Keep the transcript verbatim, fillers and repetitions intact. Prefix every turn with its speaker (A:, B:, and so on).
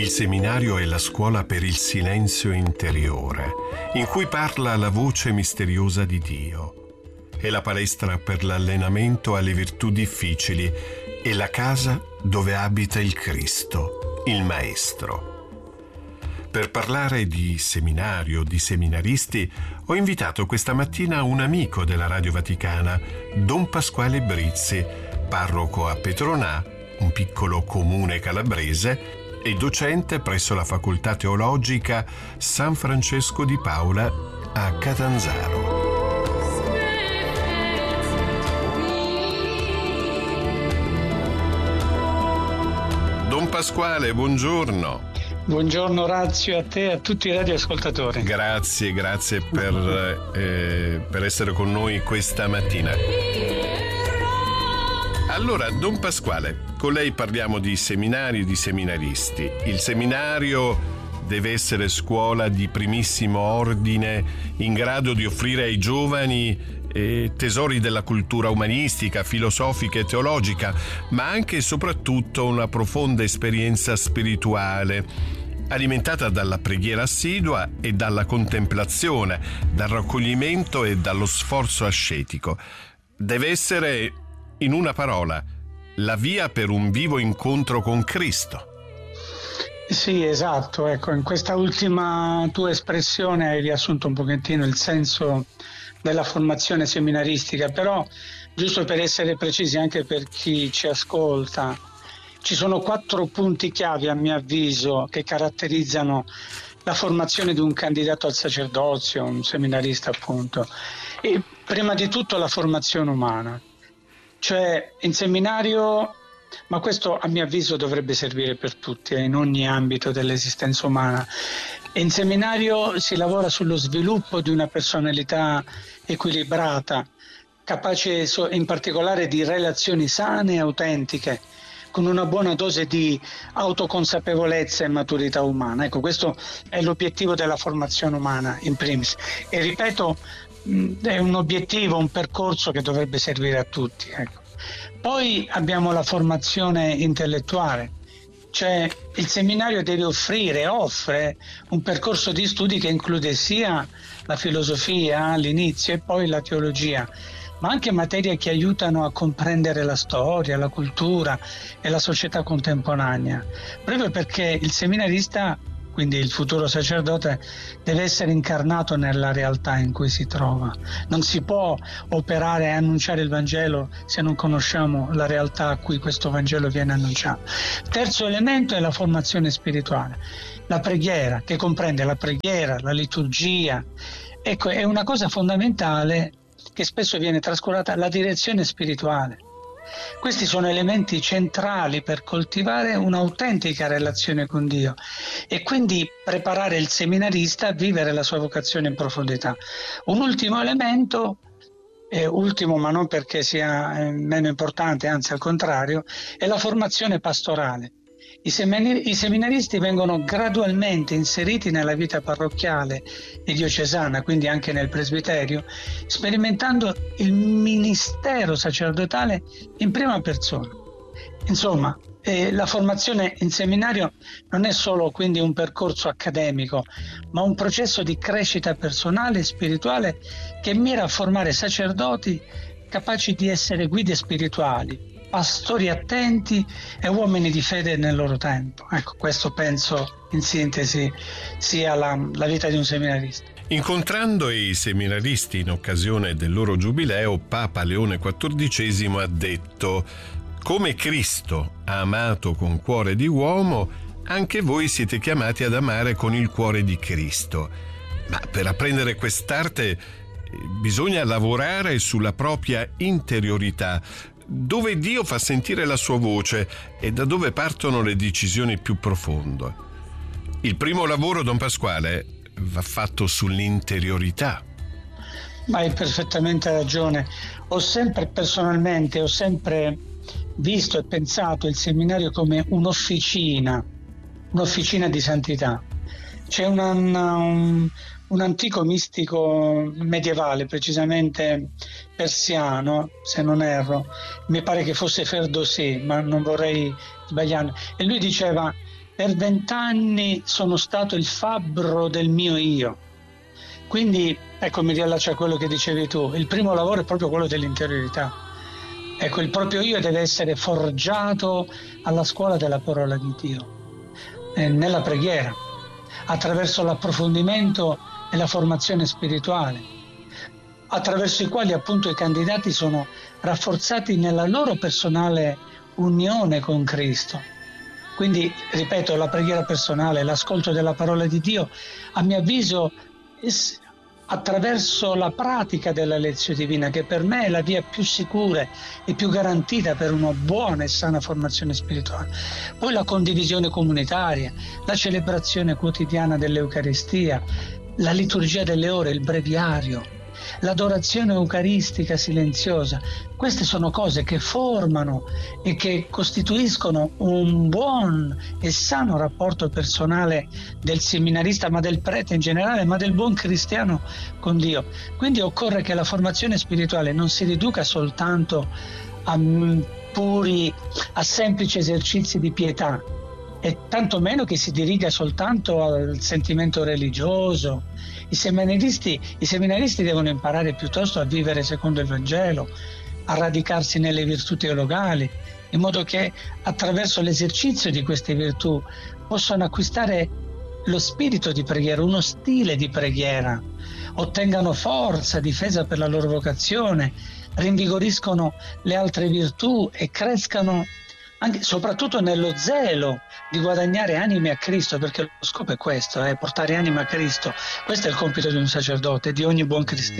A: Il seminario è la scuola per il silenzio interiore, in cui parla la voce misteriosa di Dio. È la palestra per l'allenamento alle virtù difficili e la casa dove abita il Cristo, il Maestro. Per parlare di seminario, di seminaristi, ho invitato questa mattina un amico della Radio Vaticana, Don Pasquale Brizzi, parroco a Petronà, un piccolo comune calabrese, e docente presso la Facoltà Teologica San Francesco di Paola a Catanzaro. Don Pasquale, buongiorno.
B: Buongiorno Orazio, a te e a tutti i radioascoltatori.
A: Grazie, grazie per, eh, per essere con noi questa mattina. Allora, Don Pasquale, con lei parliamo di seminari e di seminaristi. Il seminario deve essere scuola di primissimo ordine, in grado di offrire ai giovani eh, tesori della cultura umanistica, filosofica e teologica, ma anche e soprattutto una profonda esperienza spirituale, alimentata dalla preghiera assidua e dalla contemplazione, dal raccoglimento e dallo sforzo ascetico. Deve essere, in una parola, la via per un vivo incontro con Cristo.
B: Sì, esatto, ecco, in questa ultima tua espressione hai riassunto un pochettino il senso della formazione seminaristica, però giusto per essere precisi anche per chi ci ascolta, ci sono quattro punti chiave a mio avviso che caratterizzano la formazione di un candidato al sacerdozio, un seminarista appunto. E prima di tutto la formazione umana, cioè in seminario, ma questo a mio avviso dovrebbe servire per tutti, in ogni ambito dell'esistenza umana. In seminario si lavora sullo sviluppo di una personalità equilibrata, capace in particolare di relazioni sane e autentiche, con una buona dose di autoconsapevolezza e maturità umana. Ecco, questo è l'obiettivo della formazione umana in primis. E ripeto, è un obiettivo, un percorso che dovrebbe servire a tutti. Ecco. Poi abbiamo la formazione intellettuale, cioè il seminario deve offrire, offre un percorso di studi che include sia la filosofia all'inizio e poi la teologia, ma anche materie che aiutano a comprendere la storia, la cultura e la società contemporanea, proprio perché il seminarista, quindi il futuro sacerdote, deve essere incarnato nella realtà in cui si trova. Non si può operare e annunciare il Vangelo se non conosciamo la realtà a cui questo Vangelo viene annunciato. Terzo elemento è la formazione spirituale, la preghiera, che comprende la preghiera, la liturgia. Ecco, è una cosa fondamentale che spesso viene trascurata, la direzione spirituale. Questi sono elementi centrali per coltivare un'autentica relazione con Dio e quindi preparare il seminarista a vivere la sua vocazione in profondità. Un ultimo elemento, eh, ultimo ma non perché sia eh, meno importante, anzi al contrario, è la formazione pastorale. I, semini- I seminaristi vengono gradualmente inseriti nella vita parrocchiale e diocesana, quindi anche nel presbiterio, sperimentando il ministero sacerdotale in prima persona. Insomma, eh, la formazione in seminario non è solo quindi un percorso accademico, ma un processo di crescita personale e spirituale che mira a formare sacerdoti capaci di essere guide spirituali, pastori attenti e uomini di fede nel loro tempo. Ecco, questo penso in sintesi sia la, la vita di un seminarista.
A: Incontrando i seminaristi in occasione del loro giubileo, Papa Leone quattordicesimo ha detto: come Cristo ha amato con cuore di uomo, anche voi siete chiamati ad amare con il cuore di Cristo. Ma per apprendere quest'arte bisogna lavorare sulla propria interiorità, dove Dio fa sentire la sua voce e da dove partono le decisioni più profonde. Il primo lavoro, Don Pasquale, va fatto sull'interiorità.
B: Ma hai perfettamente ragione. Ho sempre personalmente, ho sempre visto e pensato il seminario come un'officina, un'officina di santità. C'è una, una, un, un antico mistico medievale, precisamente persiano, se non erro, mi pare che fosse Ferdowsi, ma non vorrei sbagliare, e lui diceva: per vent'anni sono stato il fabbro del mio io. Quindi, ecco, mi riallaccio a quello che dicevi tu, il primo lavoro è proprio quello dell'interiorità. Ecco, il proprio io deve essere forgiato alla scuola della parola di Dio, eh, nella preghiera, attraverso l'approfondimento e la formazione spirituale, attraverso i quali appunto i candidati sono rafforzati nella loro personale unione con Cristo. Quindi, ripeto, la preghiera personale, l'ascolto della parola di Dio, a mio avviso, attraverso la pratica della lezione divina, che per me è la via più sicura e più garantita per una buona e sana formazione spirituale. Poi la condivisione comunitaria, la celebrazione quotidiana dell'Eucaristia, la liturgia delle ore, il breviario, l'adorazione eucaristica silenziosa. Queste sono cose che formano e che costituiscono un buon e sano rapporto personale del seminarista, ma del prete in generale, ma del buon cristiano con Dio. Quindi occorre che la formazione spirituale non si riduca soltanto a puri, a semplici esercizi di pietà, e tanto meno che si diriga soltanto al sentimento religioso. I seminaristi, i seminaristi devono imparare piuttosto a vivere secondo il Vangelo, a radicarsi nelle virtù teologali, in modo che attraverso l'esercizio di queste virtù possano acquistare lo spirito di preghiera, uno stile di preghiera, ottengano forza, difesa per la loro vocazione, rinvigoriscono le altre virtù e crescano anche, soprattutto nello zelo di guadagnare anime a Cristo, perché lo scopo è questo, è portare anima a Cristo. Questo è il compito di un sacerdote, di ogni buon cristiano.